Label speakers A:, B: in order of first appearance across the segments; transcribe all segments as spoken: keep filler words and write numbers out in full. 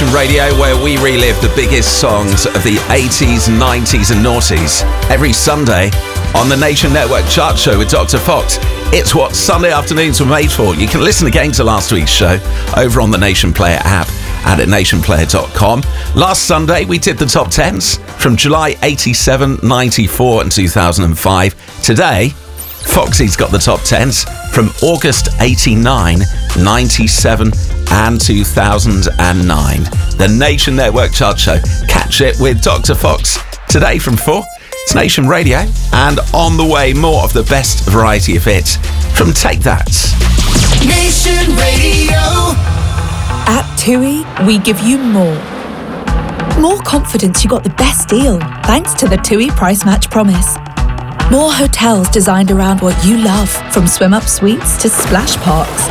A: Nation Radio, where we relive the biggest songs of the eighties, nineties and noughties. Every Sunday on the Nation Network Chart Show with Doctor Fox. It's what Sunday afternoons were made for. You can listen again to last week's show over on the Nation Player app and at nation player dot com. Last Sunday, we did the top tens from July eighty-seven, ninety-four and two thousand five. Today, Foxy's got the top tens from August eighty-nine, ninety-seven and two thousand nine. The Nation Network Chart Show. Catch it with Doctor Fox today from four. It's Nation Radio, and on the way, more of the best variety of hits from Take That.
B: Nation Radio.
C: At TUI, we give you more. More confidence you got the best deal, thanks to the TUI Price Match Promise. More hotels designed around what you love, from swim-up suites to splash parks.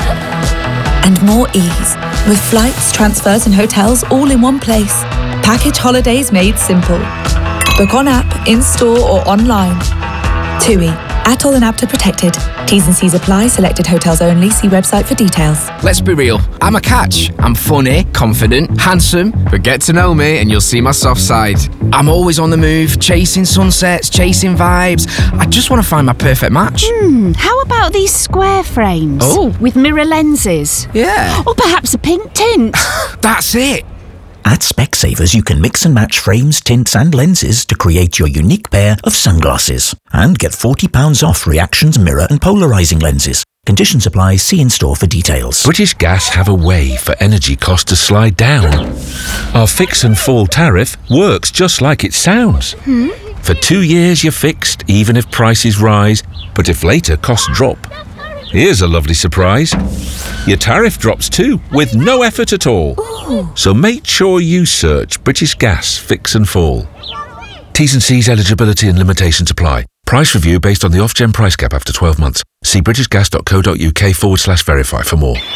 C: And more ease, with flights, transfers and hotels all in one place. Package holidays made simple. Book on app, in-store or online. TUI. Atoll and APTA protected. T's and C's apply. Selected hotels only. See website for details.
D: Let's be real. I'm a catch. I'm funny, confident, handsome, but get to know me and you'll see my soft side. I'm always on the move, chasing sunsets, chasing vibes. I just want to find my perfect match.
E: Hmm, how about these square frames?
D: Oh.
E: With mirror lenses?
D: Yeah.
E: Or perhaps a pink tint?
D: That's it.
F: At Specsavers, you can mix and match frames, tints and lenses to create your unique pair of sunglasses. And get forty pounds off Reactions mirror and polarising lenses. Conditions apply. See in-store for details.
G: British Gas have a way for energy costs to slide down. Our fix and fall tariff works just like it sounds.
E: Hmm?
G: For two years you're fixed, even if prices rise, but if later costs drop. Here's a lovely surprise. Your tariff drops too, with no effort at all.
E: Ooh.
G: So make sure you search British Gas Fix and Fall. T's and C's eligibility and limitations apply. Price review based on the off-gen price cap after twelve months. See britishgas.co.uk forward slash verify for more.